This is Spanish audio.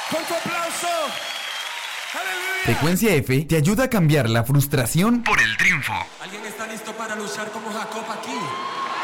Con tu aplauso. ¡Aleluya! Frecuencia F te ayuda a cambiar la frustración por el triunfo. ¿Alguien está listo para luchar como Jacob aquí?